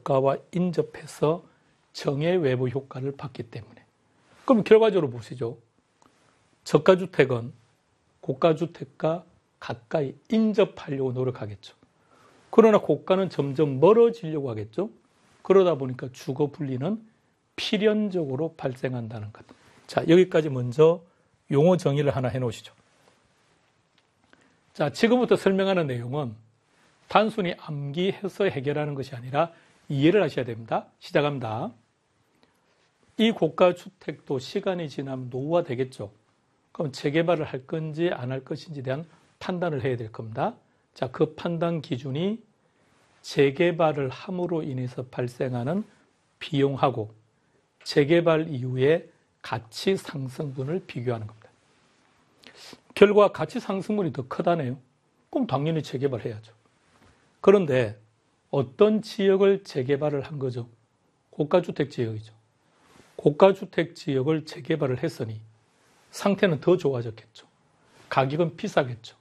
효과와 인접해서 정의 외부 효과를 받기 때문에. 그럼 결과적으로 보시죠. 저가주택은 고가주택과 가까이 인접하려고 노력하겠죠. 그러나 고가는 점점 멀어지려고 하겠죠. 그러다 보니까 주거 분리는 필연적으로 발생한다는 것. 자, 여기까지 먼저 용어 정의를 하나 해놓으시죠. 자, 지금부터 설명하는 내용은 단순히 암기해서 해결하는 것이 아니라 이해를 하셔야 됩니다. 시작합니다. 이 고가주택도 시간이 지나면 노후화되겠죠. 그럼 재개발을 할 건지 안 할 것인지에 대한 판단을 해야 될 겁니다. 자, 그 판단 기준이 재개발을 함으로 인해서 발생하는 비용하고 재개발 이후에 가치 상승분을 비교하는 겁니다. 결과 가치 상승분이 더 크다네요. 그럼 당연히 재개발해야죠. 그런데 어떤 지역을 재개발을 한 거죠? 고가주택 지역이죠. 고가주택 지역을 재개발을 했으니 상태는 더 좋아졌겠죠. 가격은 비싸겠죠.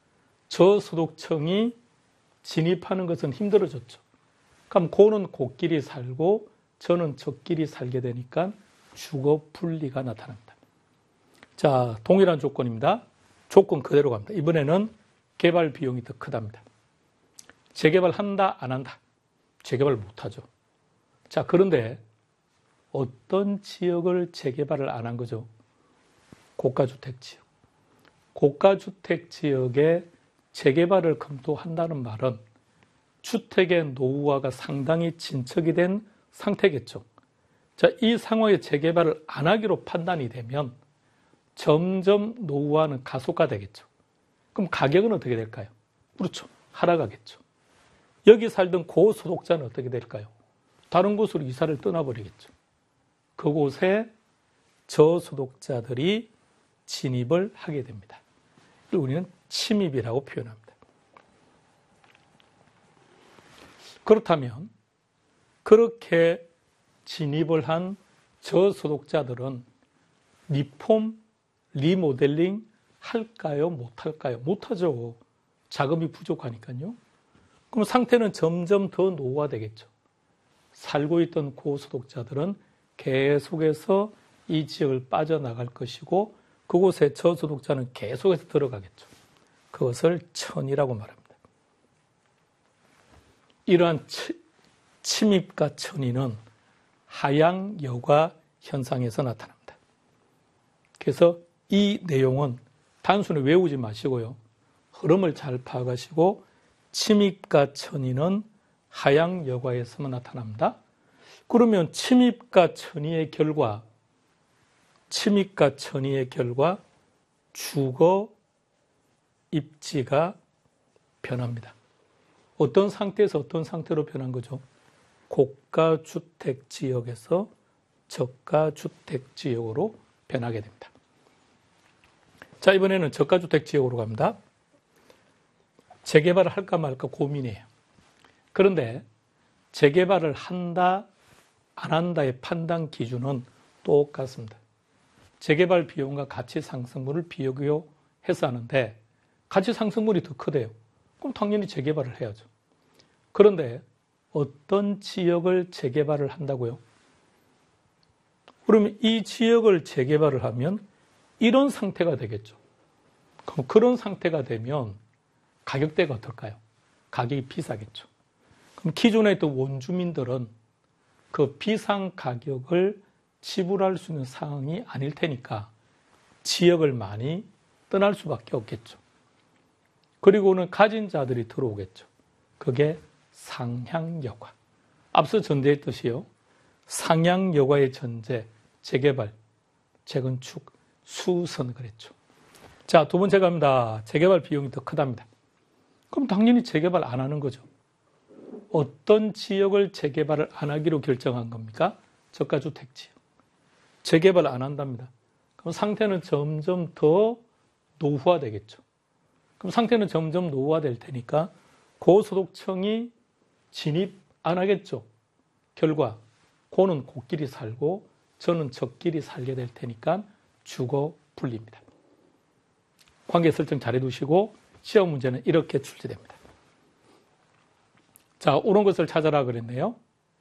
저소득층이 진입하는 것은 힘들어졌죠. 그럼 고는 고끼리 살고 저는 저끼리 살게 되니까 주거 분리가 나타납니다. 자, 동일한 조건입니다. 조건 그대로 갑니다. 이번에는 개발 비용이 더 크답니다. 재개발 한다, 안 한다? 재개발 못하죠. 자, 그런데 어떤 지역을 재개발을 안 한 거죠? 고가주택 지역. 고가주택 지역에 재개발을 검토한다는 말은 주택의 노후화가 상당히 진척이 된 상태겠죠. 자, 이 상황에 재개발을 안 하기로 판단이 되면 점점 노후화는 가속화되겠죠. 그럼 가격은 어떻게 될까요? 그렇죠. 하락하겠죠. 여기 살던 고소득자는 어떻게 될까요? 다른 곳으로 이사를 떠나버리겠죠. 그곳에 저소득자들이 진입을 하게 됩니다. 우리는 침입이라고 표현합니다. 그렇다면 그렇게 진입을 한 저소득자들은 리폼, 리모델링 할까요? 못할까요? 못하죠. 자금이 부족하니까요. 그럼 상태는 점점 더 노후화되겠죠. 살고 있던 고소득자들은 계속해서 이 지역을 빠져나갈 것이고 그곳에 저소득자는 계속해서 들어가겠죠. 그것을 천이라고 말합니다. 이러한 침입과 천이는 하향 여과 현상에서 나타납니다. 그래서 이 내용은 단순히 외우지 마시고요. 흐름을 잘 파악하시고 침입과 천이는 하향 여과에서만 나타납니다. 그러면 침입과 천이의 결과 주거 입지가 변합니다. 어떤 상태에서 어떤 상태로 변한 거죠? 고가주택 지역에서 저가주택 지역으로 변하게 됩니다. 자, 이번에는 저가주택 지역으로 갑니다. 재개발을 할까 말까 고민이에요. 그런데 재개발을 한다, 안 한다의 판단 기준은 똑같습니다. 재개발 비용과 가치 상승분을 비교해서 하는데 가치 상승분이 더 크대요. 그럼 당연히 재개발을 해야죠. 그런데 어떤 지역을 재개발을 한다고요? 그러면 이 지역을 재개발을 하면 이런 상태가 되겠죠. 그럼 그런 상태가 되면 가격대가 어떨까요? 가격이 비싸겠죠. 그럼 기존에 있던 원주민들은 그 비상 가격을 지불할 수 있는 상황이 아닐 테니까 지역을 많이 떠날 수밖에 없겠죠. 그리고는 가진 자들이 들어오겠죠. 그게 상향여과. 앞서 전제했듯이요. 상향여과의 전제, 재개발, 재건축, 수선 그랬죠. 자, 두 번째 갑니다. 재개발 비용이 더 크답니다. 그럼 당연히 재개발 안 하는 거죠. 어떤 지역을 재개발을 안 하기로 결정한 겁니까? 저가주택 지역. 재개발 안 한답니다. 그럼 상태는 점점 더 노후화되겠죠. 그럼 상태는 점점 노후화될 테니까 고소득층이 진입 안 하겠죠. 결과 고는 고끼리 살고 저는 저끼리 살게 될 테니까 주거 분리입니다. 관계 설정 잘 해두시고 시험 문제는 이렇게 출제됩니다. 자, 옳은 것을 찾아라 그랬네요.